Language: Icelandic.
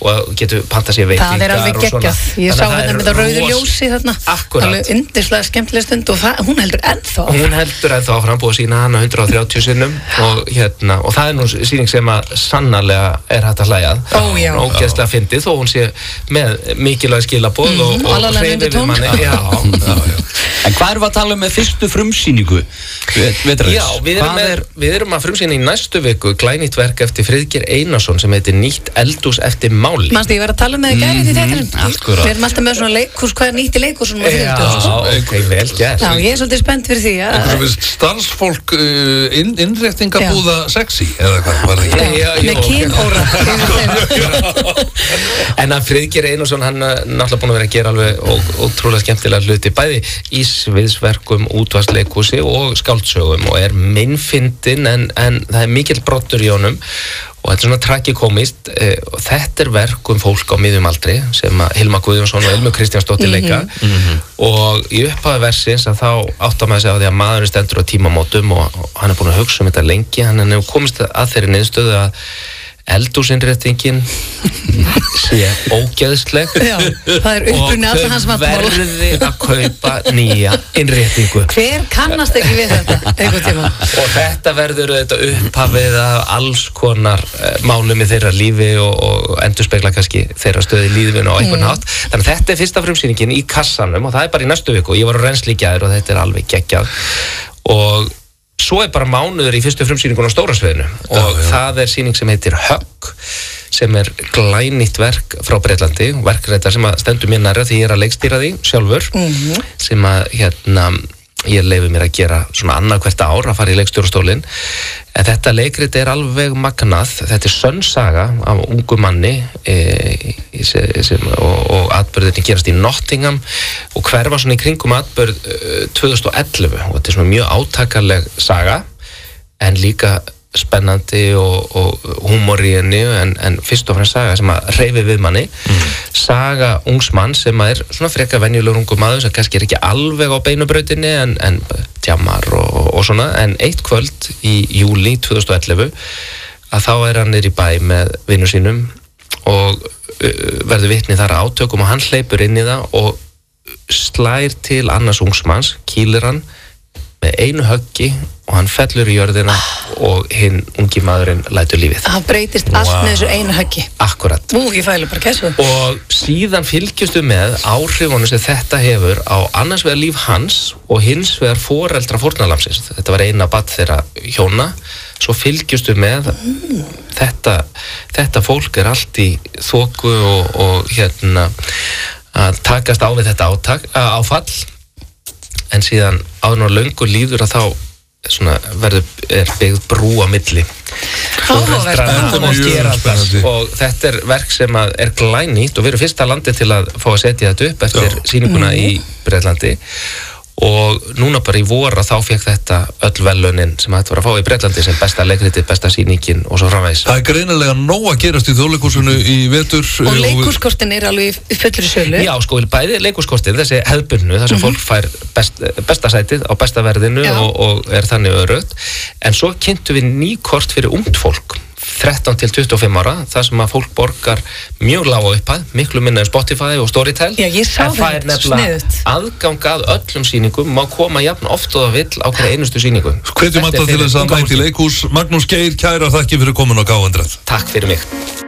og getur pantað sér veitingar. Það alveg geggjað. Ég sá þetta með það rauðu ljósi þarna. Akkurat. Alveg yndislega skemmtileg stund og hún heldur ennþá. Hún heldur ennþá áfram, búið að sýna hana 130 sinnum og það nú sýning sem að sannarlega hægt að hlæja að. Ógeðslega fyndið þó hún sé með mikilvæg skilaboð og hreyfir við manni. Já. En hvað erum við að tala með fyrstu frumsýningu? Já, við erum að frumsýna í næstu viku glænýtt verk eftir Friðgeir Einarsson sem heitir Nýtt eldhús eftir máli. Manstu, ég var að tala með þig gærið í þættinum. Við erum alltaf með svona leikhús, hvað nýtt í leikhúsunum á þriðjudögum. Ok, vel gert. Já, ég svolítið spennt fyrir því. Það finnst starfsfólk innréttingabúða sexy, eða hvað var það? Með kynóra. En að Friðgeir Einarsson, hann náttúrulega búin að vera að gera alveg ótrúlega skemmtilega hluti, bæði í sviðsverkum, útvarpsleikhúsi og skáldsögum og meinfyndinn en það mikill broddur í honum og þetta svona tragikomist og þetta verk fólk á miðjum aldri sem að Hilma Guðjónsson og Elmu Kristjánsdóttir leika og í upphafi versins að þá áttar maður sig á því að maðurinn stendur á tímamótum og hann búin að hugsa þetta lengi, hann hefur komist að þeirri niðurstöðu að eldhúsinnréttingin sé ógeðsleg og verði að kaupa nýja innréttingu. Hver kannast ekki við þetta einhvern tíma? Og þetta verður upphafið af alls konar málum í þeirra lífi og endurspegla kannski þeirra stöði í lífinu og einhvern hátt. Þannig að þetta fyrsta frumsýningin í kassanum og það bara í næstu viku og ég var á rennsli í gær og þetta alveg geggjað og svo bara mánuður í fyrstu frumsýningun á stóra sviðinu og það sýning sem heitir Högg sem glænýtt verk frá Bretlandi, verkrættar sem að stendur mér nærri því ég að leikstýra því sjálfur sem að ég leyfi mér að gera svona annað hvert ár að fara í leikstjórastólinn en þetta leikrit alveg magnað, þetta sönn saga af ungu manni og atburðinni gerast í Nottingham og hverfa svona í kringum atburð 2011 og þetta svona mjög átakanleg saga en líka spennandi og húmor í henni en fyrst og fremst saga sem að hreyfi við manni saga ungs mann sem að svona frekar venjulegur ungur maður sem kannski ekki alveg á beinubrautinni en tjammar og svona en eitt kvöld í júlí 2011 að þá hann niður í bæ með vinnu sínum og verður vitni þar að átökum og hann hleypur inn í það og slær til annars ungs manns, kýlir hann með einu höggi og hann fellur í jörðina og hinn ungi maðurinn lætur lífið. Það breytist allt með þessu einu höggi. Akkurat. Ég fæli bara kessu. Og síðan fylgjustu með áhrifunum sem þetta hefur á annars vegar líf hans og hins vegar foreldra fórnarlambsins. Þetta var eina barn þeirra hjóna. Svo fylgjustu með þetta fólk allt í þoku og að takast á við þetta áfall en síðan áður og löngu líður að þá svona byggð brú á milli og þetta verk sem glænýtt og við erum fyrsta landi til að fá að setja þetta upp eftir sýninguna í Bretlandi og núna bara í vor þá fekk þetta öll verðlaunin sem þetta var að fá í Bretlandi sem besta leikritið, besta sýningin og svo framvegis. Það greinilega nóg að gerast í Þjóðleikhúsinu í vetur og leikhúskortin alveg í fullri sölu. Já, sko, bæði leikhúskortin, þessi hefðbundnu þar sem fólk fær besta sætið á besta verðinu og þannig öruggt en svo kynntum við ný kort fyrir ungt fólk 13 til 25 ára, það sem að fólk borgar mjög lága upphæð, miklu minna en Spotify og Storytel. Já, ég sá það er nefnilega aðgang að öllum sýningum, má koma jafn oft og það vill á hverja einustu sýningu. Hvetjum alltaf til þess að mæti leikhús. Magnús Geir, kærar þakkir fyrir komin á Gáandræð. Takk fyrir mig.